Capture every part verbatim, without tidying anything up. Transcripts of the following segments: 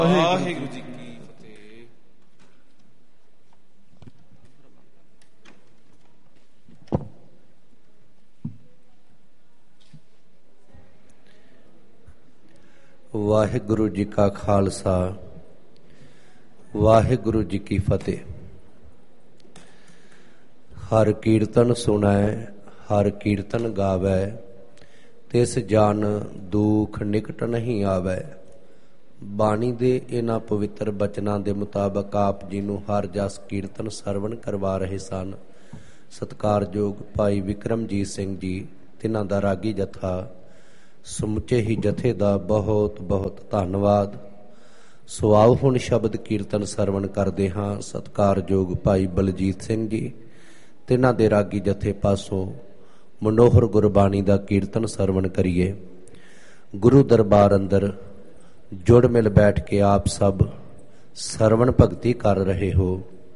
ਵਾਹਿਗੁਰੂ ਜੀ ਕੀ ਫਤਿਹ। ਵਾਹਿਗੁਰੂ ਜੀ ਕਾ ਖਾਲਸਾ, ਵਾਹਿਗੁਰੂ ਜੀ ਕੀ ਫਤਿਹ। ਹਰ ਕੀਰਤਨ ਸੁਣੈ, ਹਰ ਕੀਰਤਨ ਗਾਵੈ, ਤਿਸ ਜਨ ਦੁਖ ਨਿਕਟ ਨਹੀਂ ਆਵੈ। ਬਾਣੀ ਦੇ ਇਹਨਾਂ ਪਵਿੱਤਰ ਬਚਨਾਂ ਦੇ ਮੁਤਾਬਕ ਆਪ ਜੀ ਨੂੰ ਹਰ ਜਸ ਕੀਰਤਨ ਸਰਵਣ ਕਰਵਾ ਰਹੇ ਸਨ ਸਤਿਕਾਰਯੋਗ ਭਾਈ ਵਿਕਰਮਜੀਤ ਸਿੰਘ ਜੀ, ਤਿਨਾਂ ਦਾ ਰਾਗੀ ਜਥਾ, ਸਮੁੱਚੇ ਹੀ ਜਥੇ ਦਾ ਬਹੁਤ ਬਹੁਤ ਧੰਨਵਾਦ। ਸੋ ਆਓ ਹੁਣ ਸ਼ਬਦ ਕੀਰਤਨ ਸਰਵਣ ਕਰਦੇ ਹਾਂ। ਸਤਿਕਾਰਯੋਗ ਭਾਈ ਬਲਜੀਤ ਸਿੰਘ ਜੀ, ਤਿਨਾਂ ਦੇ ਰਾਗੀ ਜਥੇ ਪਾਸੋਂ ਮਨੋਹਰ ਗੁਰਬਾਣੀ ਦਾ ਕੀਰਤਨ ਸਰਵਣ ਕਰੀਏ। ਗੁਰੂ ਦਰਬਾਰ ਅੰਦਰ ਜੁੜ ਮਿਲ ਬੈਠ ਕੇ ਆਪ ਸਭ ਸਰਵਣ ਭਗਤੀ ਕਰ ਰਹੇ ਹੋ।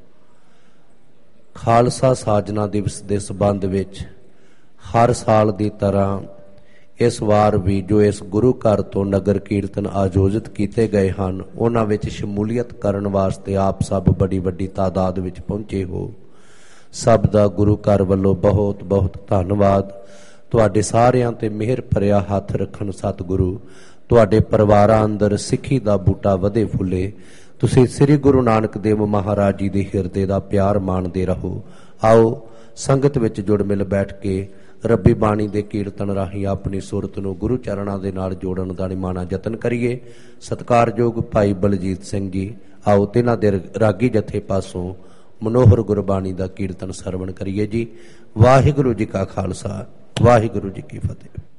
ਖਾਲਸਾ ਸਾਜਨਾ ਦਿਵਸ ਦੇ ਸੰਬੰਧ ਵਿੱਚ ਹਰ ਸਾਲ ਦੀ ਤਰ੍ਹਾਂ ਇਸ ਵਾਰ ਵੀ ਜੋ ਇਸ ਗੁਰੂ ਘਰ ਤੋਂ ਨਗਰ ਕੀਰਤਨ ਆਯੋਜਿਤ ਕੀਤੇ ਗਏ ਹਨ, ਉਹਨਾਂ ਵਿੱਚ ਸ਼ਮੂਲੀਅਤ ਕਰਨ ਵਾਸਤੇ ਆਪ ਸਭ ਬੜੀ ਵੱਡੀ ਤਾਦਾਦ ਵਿੱਚ ਪਹੁੰਚੇ ਹੋ। ਸਭ ਦਾ ਗੁਰੂ ਘਰ ਵੱਲੋਂ ਬਹੁਤ ਬਹੁਤ ਧੰਨਵਾਦ। ਤੁਹਾਡੇ ਸਾਰਿਆਂ ਤੇ ਮਿਹਰ ਭਰਿਆ ਹੱਥ ਰੱਖਣ ਸਤਿਗੁਰੂ। ਤੁਹਾਡੇ ਪਰਿਵਾਰਾਂ ਅੰਦਰ ਸਿੱਖੀ ਦਾ ਬੂਟਾ ਵਧੇ ਫੁੱਲੇ। ਤੁਸੀਂ ਸ੍ਰੀ ਗੁਰੂ ਨਾਨਕ ਦੇਵ ਮਹਾਰਾਜ ਜੀ ਦੇ ਹਿਰਦੇ ਦਾ ਪਿਆਰ ਮਾਣਦੇ ਰਹੋ। ਆਓ ਸੰਗਤ ਵਿੱਚ ਜੁੜ ਮਿਲ ਬੈਠ ਕੇ ਰੱਬੀ ਬਾਣੀ ਦੇ ਕੀਰਤਨ ਰਾਹੀਂ ਆਪਣੀ ਸੁਰਤ ਨੂੰ ਗੁਰੂ ਚਰਨਾਂ ਦੇ ਨਾਲ ਜੋੜਨ ਦਾ ਨਿਮਾਣਾ ਯਤਨ ਕਰੀਏ। ਸਤਿਕਾਰਯੋਗ ਭਾਈ ਬਲਜੀਤ ਸਿੰਘ ਜੀ, ਆਓ ਤਿਨਾਂ ਦੇ ਰਾਗੀ ਜਥੇ ਪਾਸੋਂ ਮਨੋਹਰ ਗੁਰਬਾਣੀ ਦਾ ਕੀਰਤਨ ਸਰਵਣ ਕਰੀਏ ਜੀ। ਵਾਹਿਗੁਰੂ ਜੀ ਕਾ ਖਾਲਸਾ, ਵਾਹਿਗੁਰੂ ਜੀ ਕੀ ਫਤਿਹ।